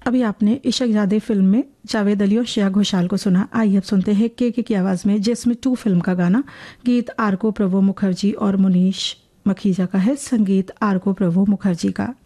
अभी आपने इशक जादे फिल्म में जावेद अली और श्रेया घोषाल को सुना। आइए अब सुनते हैं के की आवाज़ में जिसमें 2 फिल्म का गाना। गीत आर को प्रभु मुखर्जी और मुनीश मखीजा का है, संगीत आर को प्रभु मुखर्जी का।